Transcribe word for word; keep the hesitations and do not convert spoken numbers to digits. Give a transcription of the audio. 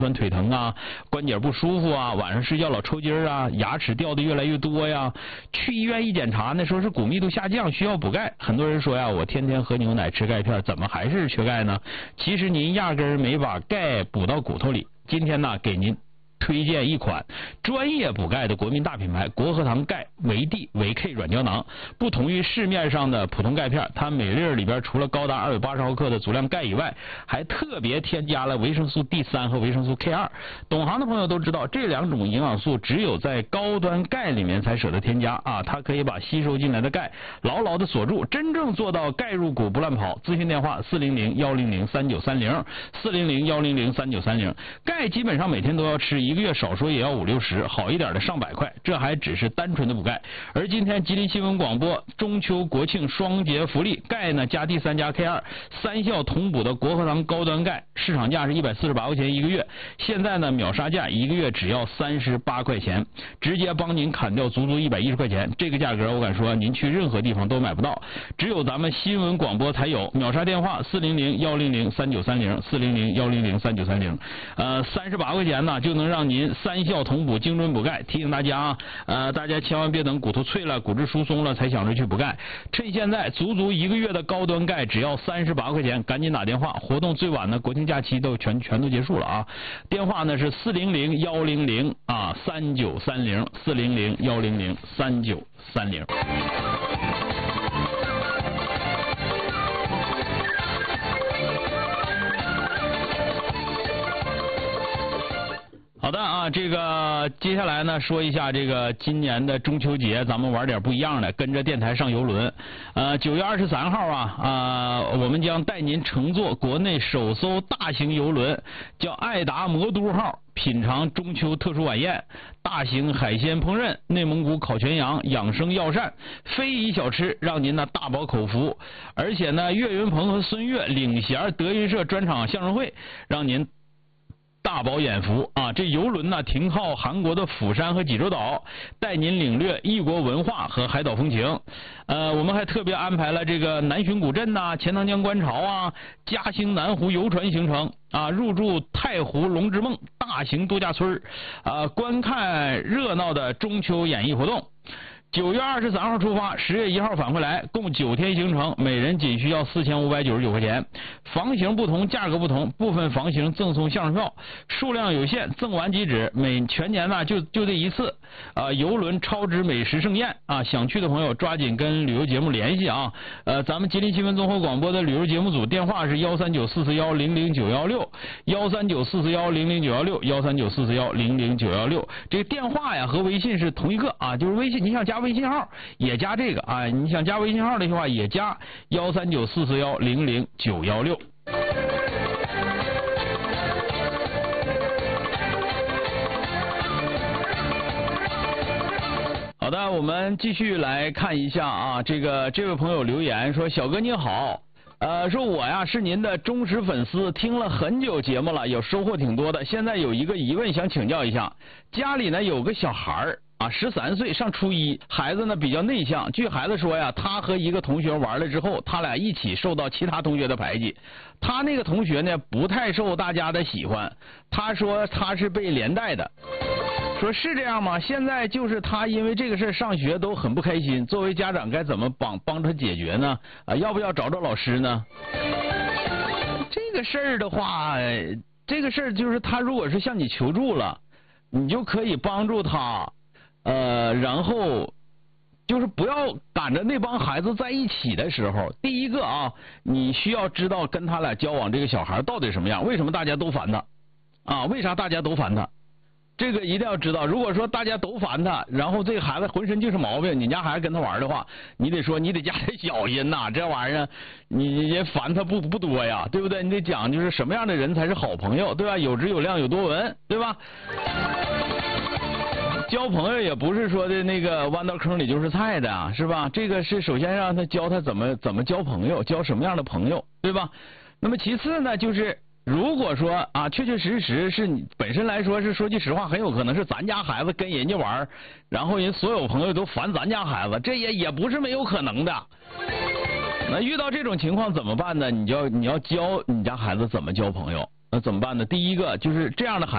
酸腿疼啊，关节不舒服啊，晚上睡觉老抽筋啊，牙齿掉的越来越多呀。去医院一检查呢，说是骨密度下降，需要补钙。很多人说呀，我天天喝牛奶吃钙片，怎么还是缺钙呢？其实您压根儿没把钙补到骨头里。今天呢，给您推荐一款专业补钙的国民大品牌国和堂钙维 D 维 K 软胶囊。不同于市面上的普通钙片，它每粒里边除了高达二百八十毫克的足量钙以外，还特别添加了维生素 D 三 和维生素 K 二。懂行的朋友都知道，这两种营养素只有在高端钙里面才舍得添加啊，它可以把吸收进来的钙牢牢的锁住，真正做到钙入骨不乱跑。咨询电话四零零一零零三九三零 四零零一零零三九三零。钙基本上每天都要吃，一个月少说也要五六十，好一点的上百块，这还只是单纯的补钙。而今天吉林新闻广播中秋国庆双节福利，钙呢加 D 三 加 K 二 三效同补的国和堂高端钙，市场价是一百四十八块钱一个月，现在呢秒杀价一个月只要三十八块钱，直接帮您砍掉足足一百一十块钱。这个价格我敢说您去任何地方都买不到，只有咱们新闻广播才有。秒杀电话四零零一零零三九三零 四零零一零零三九三零，呃三十八块钱呢就能让您三效同补精准补钙。提醒大家啊，呃，大家千万别等骨头脆了、骨质疏松了才想着去补钙，趁现在足足一个月的高端钙只要三十八块钱，赶紧打电话。活动最晚呢，国庆假期都全全都结束了啊。电话呢是四零零一零零啊三九三零 四零零一零零三九三零。好的啊，这个接下来呢说一下这个今年的中秋节，咱们玩点不一样的，跟着电台上游轮。呃，九月二十三号啊啊、呃，我们将带您乘坐国内首艘大型游轮，叫爱达魔都号，品尝中秋特殊晚宴，大型海鲜烹饪，内蒙古烤全羊，养生药膳，非遗小吃，让您呢大饱口福。而且呢，岳云鹏和孙越领衔德云社专场相声会，让您大饱眼福啊！这游轮呢停靠韩国的釜山和济州岛，带您领略异国文化和海岛风情。呃，我们还特别安排了这个南浔古镇呐、啊、钱塘江观潮啊、嘉兴南湖游船行程啊，入住太湖龙之梦大型度假村啊，观看热闹的中秋演艺活动。九月二十三号出发，十月一号返回来，共九天行程，每人仅需要四千五百九十九块钱。房型不同，价格不同，部分房型赠送相声票，数量有限，赠完即止。每全年呢就就这一次。啊，游轮超值美食盛宴啊！想去的朋友抓紧跟旅游节目联系啊。呃，咱们吉林新闻综合广播的旅游节目组电话是幺三九四四幺零零九幺六，幺三九四四幺零零九幺六，幺三九四四幺零零九幺六。这个电话呀和微信是同一个啊，就是微信，你想加微信号也加这个啊，你想加微信号的话也加幺三九四四幺零零九幺六。好的，我们继续来看一下啊，这个这位朋友留言说：“小哥你好，呃，说我呀是您的忠实粉丝，听了很久节目了，有收获挺多的。现在有一个疑问想请教一下，家里呢有个小孩儿。”啊，十三岁上初一，孩子呢比较内向。据孩子说呀，他和一个同学玩了之后，他俩一起受到其他同学的排挤。他那个同学呢不太受大家的喜欢，他说他是被连带的。说是这样吗？现在就是他因为这个事上学都很不开心，作为家长该怎么帮帮他解决呢？啊，要不要找找老师呢？这个事儿的话，这个事儿就是他如果是向你求助了，你就可以帮助他。呃，然后就是不要赶着那帮孩子在一起的时候，第一个啊，你需要知道跟他俩交往这个小孩到底什么样，为什么大家都烦他啊？为啥大家都烦他？这个一定要知道。如果说大家都烦他，然后这个孩子浑身就是毛病，你家孩子跟他玩的话，你得说你得加点小心呐，这玩意儿你也烦他不不多呀，对不对？你得讲就是什么样的人才是好朋友，对吧？有质有量有多闻，对吧？交朋友也不是说的那个弯到坑里就是菜的啊，是吧？这个是首先让他教他怎么怎么交朋友，交什么样的朋友，对吧？那么其次呢，就是如果说啊，确确实实是你本身来说是说句实话，很有可能是咱家孩子跟人家玩，然后人所有朋友都烦咱家孩子，这也也不是没有可能的。那遇到这种情况怎么办呢？你就要你要教你家孩子怎么交朋友，那怎么办呢？第一个就是这样的孩子。